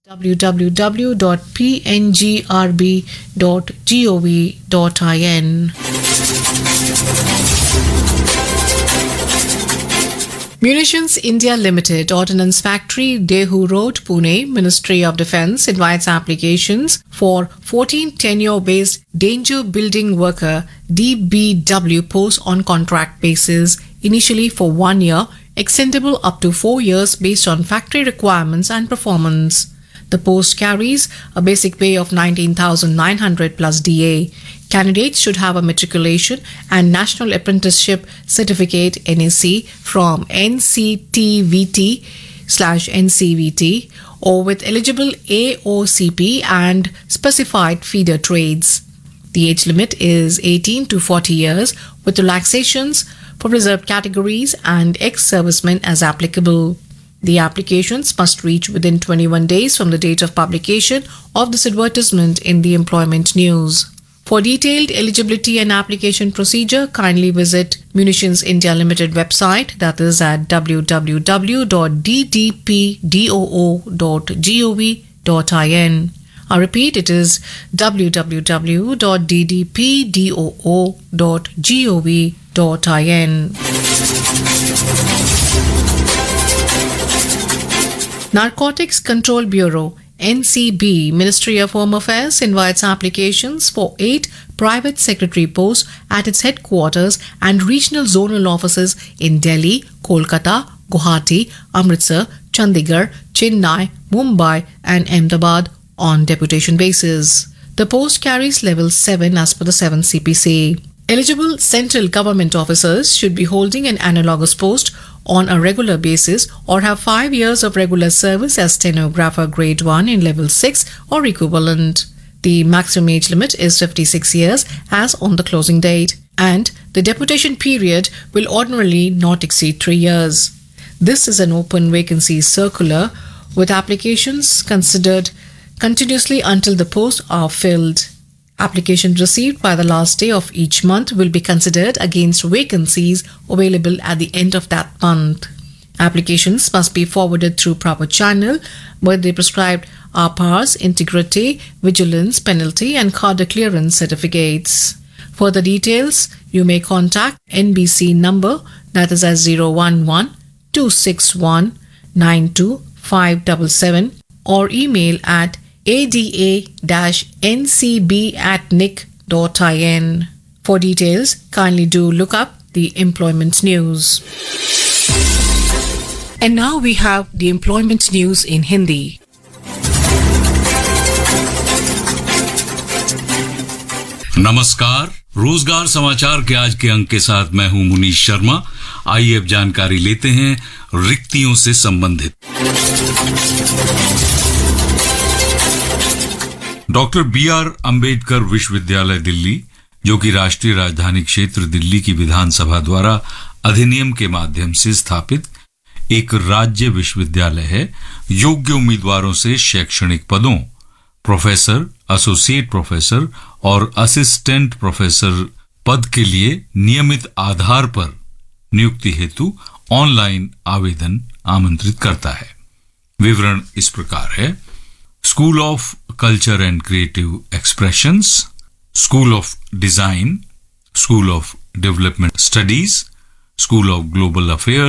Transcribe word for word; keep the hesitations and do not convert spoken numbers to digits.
w w w dot p n g r b dot gov dot in. Munitions India Limited, Ordnance Factory, Dehu Road, Pune, Ministry of Defence invites applications for fourteen tenure-based Danger Building Worker D B W posts on contract basis, initially for one year, extendable up to four years based on factory requirements and performance. The post carries a basic pay of nineteen thousand nine hundred plus D A. Candidates should have a matriculation and National Apprenticeship Certificate N A C from N C T V T slash N C V T or with eligible A O C P and specified feeder trades. The age limit is eighteen to forty years with relaxations for reserved categories and ex-servicemen as applicable. The applications must reach within twenty-one days from the date of publication of this advertisement in the Employment News. For detailed eligibility and application procedure, kindly visit Munitions India Limited website, that is at w w w dot d d p doo dot gov dot in. I repeat, it is w w w dot d d p doo dot gov dot in. Narcotics Control Bureau N C B, Ministry of Home Affairs invites applications for eight private secretary posts at its headquarters and regional zonal offices in Delhi, Kolkata, Guwahati, Amritsar, Chandigarh, Chennai, Mumbai and Ahmedabad on deputation basis. The post carries level seven as per the seventh C P C. Eligible central government officers should be holding an analogous post on a regular basis or have five years of regular service as stenographer grade one in level six or equivalent. The maximum age limit is fifty-six years as on the closing date, and the deputation period will ordinarily not exceed three years. This is an open vacancy circular with applications considered continuously until the posts are filled. Applications received by the last day of each month will be considered against vacancies available at the end of that month. Applications must be forwarded through proper channel with the prescribed R P A Rs, integrity, vigilance, penalty and cadre clearance certificates. Further details, you may contact N B C number, that is at zero one one two six one nine two five seven seven or email at a d a dash n c b at nic dot in. For details, kindly do look up the Employment News. And now we have the Employment News in Hindi. नमस्कार, रोजगार समाचार के आज के अंक के साथ मैं हूं मुनीश शर्मा। आइए अब जानकारी लेते हैं रिक्तियों से संबंधित। डॉक्टर बी आर अंबेडकर विश्वविद्यालय दिल्ली, जो कि राष्ट्रीय राजधानी क्षेत्र दिल्ली की विधानसभा द्वारा अधिनियम के माध्यम से स्थापित एक राज्य विश्वविद्यालय है, योग्य उम्मीदवारों से शैक्षणिक पदों प्रोफेसर, एसोसिएट प्रोफेसर और असिस्टेंट प्रोफेसर पद के लिए नियमित आधार पर नियुक्ति हेतु ऑनलाइन आवेदन आमंत्रित करता है। विवरण इस प्रकार है: school of culture and creative expressions, school of design, school of development studies, school of global affairs,